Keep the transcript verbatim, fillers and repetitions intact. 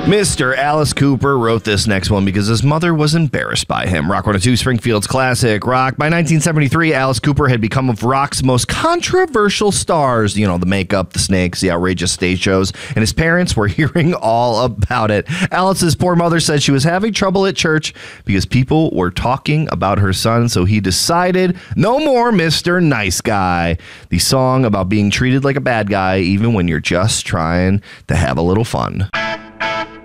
Mister Alice Cooper wrote this next one because his mother was embarrassed by him. Rock one oh two, Springfield's classic rock. By nineteen seventy-three, Alice Cooper had become one of rock's most controversial stars. You know, the makeup, the snakes, the outrageous stage shows, and his parents were hearing all about it. Alice's poor mother said she was having trouble at church because people were talking about her son, so he decided, no more Mister Nice Guy. The song about being treated like a bad guy even when you're just trying to have a little fun.